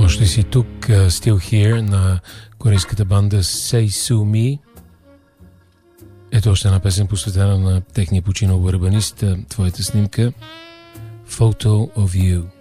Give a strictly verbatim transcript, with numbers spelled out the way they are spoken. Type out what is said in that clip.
Дошли си тук, uh, Still Here на корейската банда Say Su Me. Ето още една песен, посветена на техния починал барабанист, твоята снимка Photo of You.